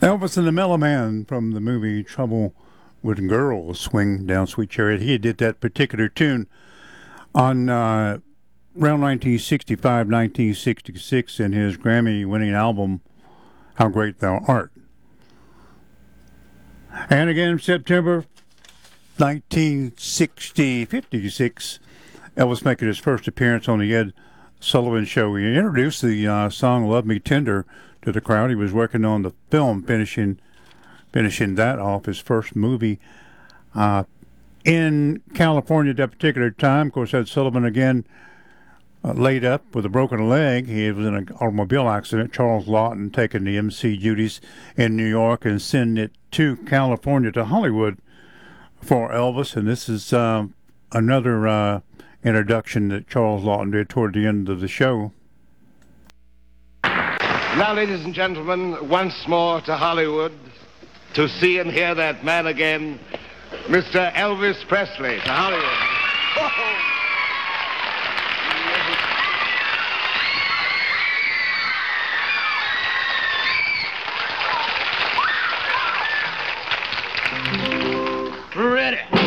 Elvis and the Mellow Man from the movie Trouble with Girls, Swing Down Sweet Chariot. He did that particular tune on around 1965, 1966 in his Grammy-winning album, How Great Thou Art. And again, September 1956, Elvis making his first appearance on the Ed Sullivan Show. He introduced the song Love Me Tender to the crowd. He was working on the film, finishing that off, his first movie in California at that particular time. Of course, Ed Sullivan again laid up with a broken leg. He was in an automobile accident. Charles Lawton taking the MC duties in New York and sending it to California, to Hollywood for Elvis. And this is another introduction that Charles Lawton did toward the end of the show. Now, ladies and gentlemen, once more to Hollywood to see and hear that man again, Mr. Elvis Presley, to Hollywood. Ready.